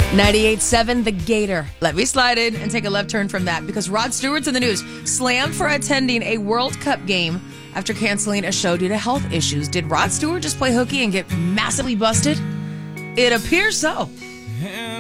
98.7 The Gator. Let me slide in and take a left turn from that because Rod Stewart's in the news. Slammed for attending a World Cup game after canceling a show due to health issues. Did Rod Stewart just play hooky and get massively busted? It appears so.